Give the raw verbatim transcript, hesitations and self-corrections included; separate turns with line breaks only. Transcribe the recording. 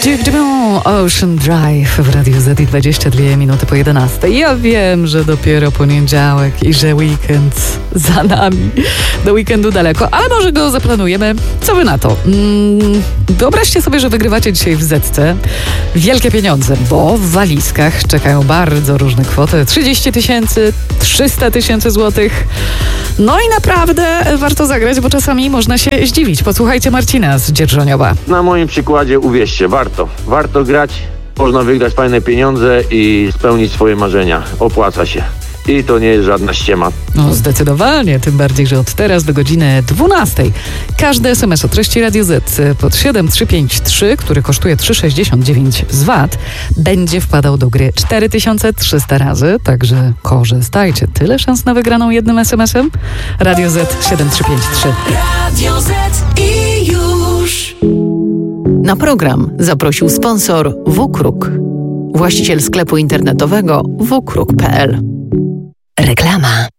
Ocean Drive w Radiu Z i dwadzieścia dwie minuty po jedenastej. Ja wiem, że dopiero poniedziałek i że weekend za nami. Do weekendu daleko, ale może go zaplanujemy. Co wy na to? Mm, wyobraźcie sobie, że wygrywacie dzisiaj w Zetce wielkie pieniądze, bo w walizkach czekają bardzo różne kwoty. trzydzieści tysięcy, trzysta tysięcy złotych. No i naprawdę warto zagrać, bo czasami można się zdziwić. Posłuchajcie Marcina z Dzierżoniowa.
Na moim przykładzie uwierzcie, warto. Warto grać, można wygrać fajne pieniądze i spełnić swoje marzenia. Opłaca się. I to nie jest żadna ściema.
No zdecydowanie, tym bardziej, że od teraz do godziny dwunastej każdy es em es o treści Radio Z pod siedem trzy pięć trzy, który kosztuje trzy sześćdziesiąt dziewięć z V A T, będzie wpadał do gry cztery tysiące trzysta razy, także korzystajcie. Tyle szans na wygraną jednym es em esem. Radio Z siedem trzy pięć trzy.
Radio Z i już.
Na program zaprosił sponsor WKRUK, właściciel sklepu internetowego w kruk kropka p l. Reklama.